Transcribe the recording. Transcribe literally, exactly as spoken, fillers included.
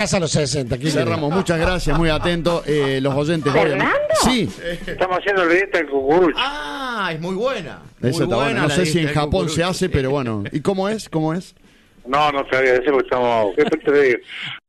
casa a los sesenta. Cerramos, muchas gracias, muy atento. Eh, los oyentes, ¿Fernando? Sí. Estamos haciendo la dieta del cucurucho. Ah, es muy buena. Muy Esa está buena buena. No la sé si en dieta del Japón se cucurucho. hace, pero bueno. ¿Y cómo es? ¿Cómo es? No, no sabía decir porque estamos... ¿Qué te digo?